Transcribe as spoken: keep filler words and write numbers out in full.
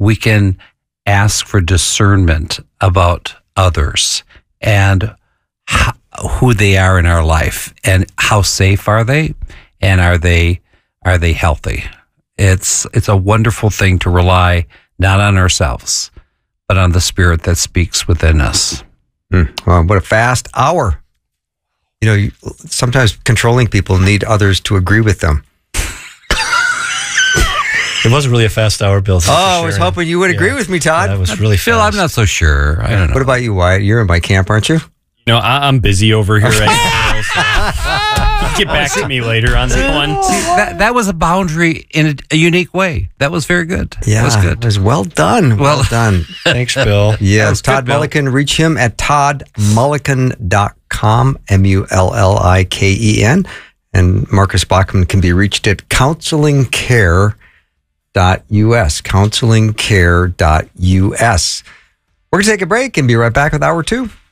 we can ask for discernment about others and how, who they are in our life and how safe are they, and are they are they healthy. It's it's a wonderful thing to rely not on ourselves, but on the Spirit that speaks within us. Mm, well, what a fast hour. You know, you, sometimes controlling people need others to agree with them. It wasn't really a fast hour, Bill. Oh, I was hoping you would agree yeah. with me, Todd. That was really Phil, fast. I'm not so sure. I don't know. What about you, Wyatt? You're in my camp, aren't you? No, I, I'm busy over here right now. So get back to me later on that one. See, that, that was a boundary in a, a unique way. That was very good. Yeah, that was good. It was well done. Well, well done. Thanks, Bill. Yes, Todd good, Mulliken. Reach him at todd mulliken dot com, M U L L I K E N. And Marcus Bachman can be reached at counseling care dot U S, counseling care dot U S. We're going to take a break and be right back with hour two.